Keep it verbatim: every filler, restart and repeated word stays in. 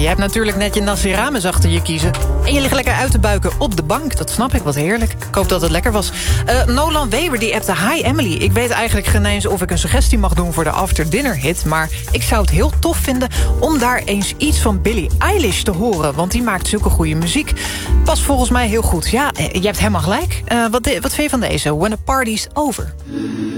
hebt natuurlijk net je nasi rames achter je kiezen. En je ligt lekker uit te buiken op de bank. Dat snap ik, wat heerlijk. Ik hoop dat het lekker was. Uh, Nolan Weber die appte: Hi Emily, ik weet eigenlijk geen eens of ik een suggestie mag doen voor de after dinner hit, maar ik zou het heel tof vinden om daar eens iets van Billie Eilish te horen, want die maakt zulke goede muziek. Past volgens mij heel goed. Ja, je hebt helemaal gelijk. Uh, wat, wat vind je van deze? When the party's over.